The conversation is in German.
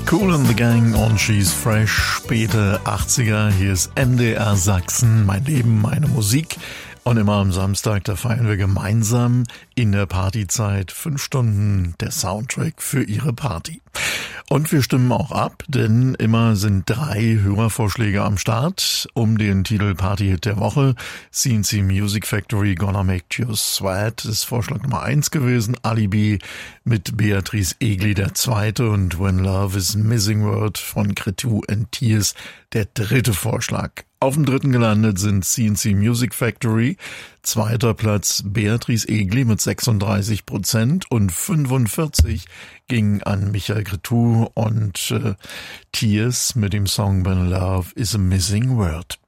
Kool and the Gang und She's Fresh, späte 80er. Hier ist MDR Sachsen, mein Leben, meine Musik. Und immer am Samstag, da feiern wir gemeinsam in der Partyzeit 5 Stunden der Soundtrack für Ihre Party. Und wir stimmen auch ab, denn immer sind 3 Hörervorschläge am Start um den Titel Partyhit der Woche. CNC Music Factory, Gonna Make You Sweat ist Vorschlag Nummer 1 gewesen. Alibi mit Beatrice Egli der 2. und When Love is Missing Word von Cretu and Tears der 3. Vorschlag. Auf dem 3. gelandet sind CNC Music Factory, 2. Platz Beatrice Egli mit 36% und 45 ging an Michael Cretu und Tears mit dem Song When Love is a Missing Word.